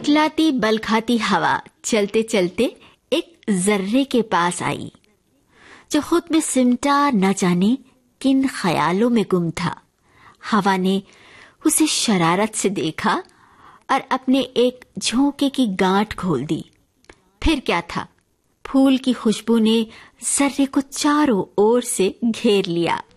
इठलाती बल खाती हवा चलते चलते एक जर्रे के पास आई, जो खुद में सिमटा न जाने किन ख्यालों में गुम था। हवा ने उसे शरारत से देखा और अपने एक झोंके की गांठ खोल दी। फिर क्या था, फूल की खुशबू ने जर्रे को चारों ओर से घेर लिया।